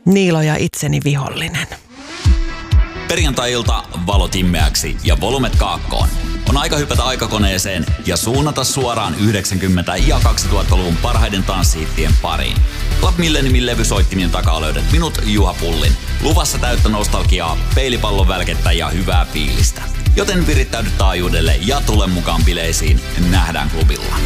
Niilo ja itseni vihollinen. Perjantai-ilta valot immeäksi ja volumet kaakkoon. On aika hypätä aikakoneeseen ja suunnata suoraan 90- ja 2000-luvun parhaiden tanssihittien pariin. Club Milleniumin levysoittimien takaa löydät minut, Juha Pullin. Luvassa täyttä nostalgiaa, peilipallon välkettä ja hyvää fiilistä. Joten virittäydy taajuudelle ja tule mukaan bileisiin. Nähdään klubilla.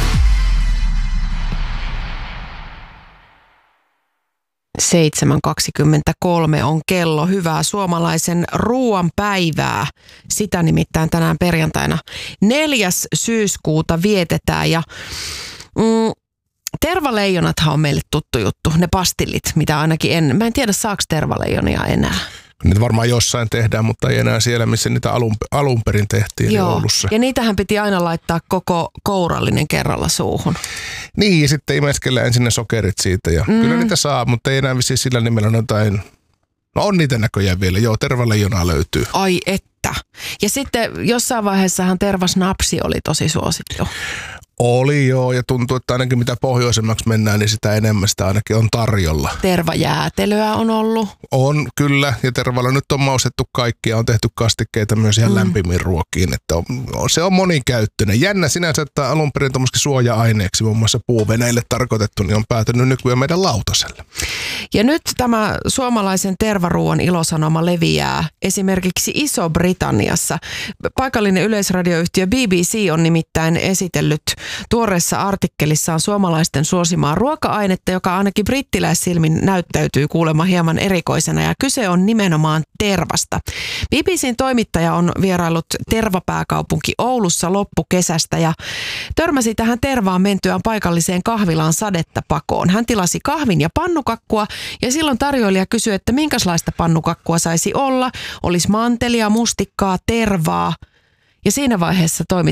– 7.23 on kello. Hyvää suomalaisen ruoan päivää. Sitä nimittäin tänään perjantaina 4. syyskuuta vietetään. Ja tervaleijonathan on meille tuttu juttu. Ne pastillit, mitä ainakin mä en tiedä saako tervaleijonia enää. Niitä varmaan jossain tehdään, mutta ei enää siellä, missä niitä alun perin tehtiin. Joo, Oulussa. Ja niitähän piti aina laittaa koko kourallinen kerralla suuhun. Niin, ja sitten imeskellä ensin ne sokerit siitä. Ja kyllä niitä saa, mutta ei enää vissiin sillä nimellä jotain. No on niitä näköjään vielä. Joo, tervaleijonaa löytyy. Ai että. Ja sitten jossain vaiheessahan tervasnapsi oli tosi suosittu. Oli joo, ja tuntuu, että ainakin mitä pohjoisemmaksi mennään, niin sitä enemmän sitä ainakin on tarjolla. Tervajäätelöä on ollut. On, kyllä, ja tervalla nyt on maustettu kaikkia, on tehty kastikkeita myös ihan lämpimiin ruokiin, että se on monikäyttöinen. Jännä sinänsä, että alun perin tuommoisikin suoja-aineeksi, muun muassa puuveneille tarkoitettu, niin on päätynyt nykyään meidän lautaselle. Ja nyt tämä suomalaisen tervaruuan ilosanoma leviää esimerkiksi Iso-Britanniassa. Paikallinen yleisradioyhtiö BBC on nimittäin esitellyt tuoreessa artikkelissaan suomalaisten suosimaa ruoka-ainetta, joka ainakin brittiläissilmin näyttäytyy kuulemma hieman erikoisena, ja kyse on nimenomaan tervasta. BBCn toimittaja on vieraillut tervapääkaupunki Oulussa loppukesästä ja törmäsi tähän tervaan mentyään paikalliseen kahvilaan sadetta pakoon. Hän tilasi kahvin ja pannukakkua ja silloin tarjoilija kysyi, että minkälaista pannukakkua saisi olla. Olisi mantelia, mustikkaa, tervaa. Ja siinä vaiheessa toimittaja